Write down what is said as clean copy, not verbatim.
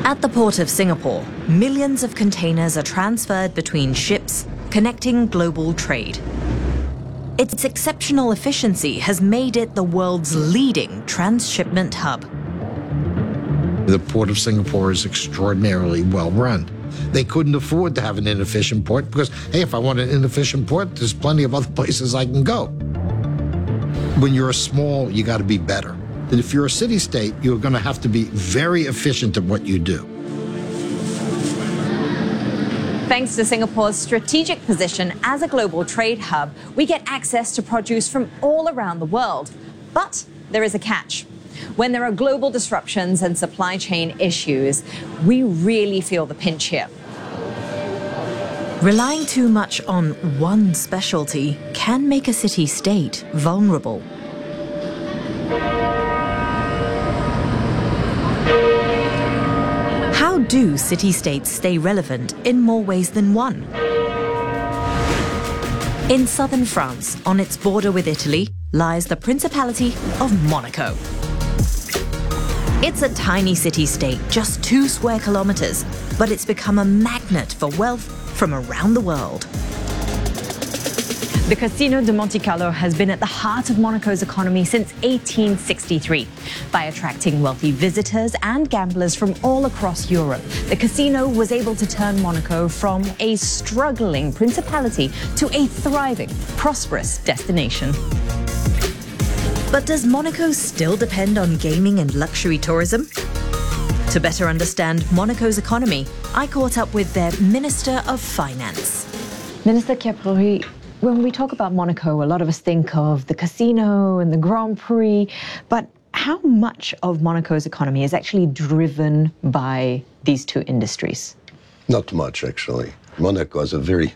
At the port of Singapore, millions of containers are transferred between ships, connecting global trade. Its exceptional efficiency has made it the world's leading transshipment hub. The Port of Singapore is extraordinarily well run. They couldn't afford to have an inefficient port because, hey, if I want an inefficient port, there's plenty of other places I can go. When you're small, you got to be better. And if you're a city-state, you're going to have to be very efficient at what you do. Thanks to Singapore's strategic position as a global trade hub, we get access to produce from all around the world. But there is a catch. When there are global disruptions and supply chain issues, we really feel the pinch here. Relying too much on one specialty can make a city-state vulnerable. How do city-states stay relevant in more ways than one? In southern France, on its border with Italy, lies the Principality of Monaco. It's a tiny city-state, just 2 square kilometers, but it's become a magnet for wealth from around the world. The Casino de Monte Carlo has been at the heart of Monaco's economy since 1863. By attracting wealthy visitors and gamblers from all across Europe, the casino was able to turn Monaco from a struggling principality to a thriving, prosperous destination. But does Monaco still depend on gaming and luxury tourism? To better understand Monaco's economy, I caught up with their Minister of Finance. Minister Chiappori, when we talk about Monaco, a lot of us think of the casino and the Grand Prix, but how much of Monaco's economy is actually driven by these two industries? Not much, actually. Monaco has a very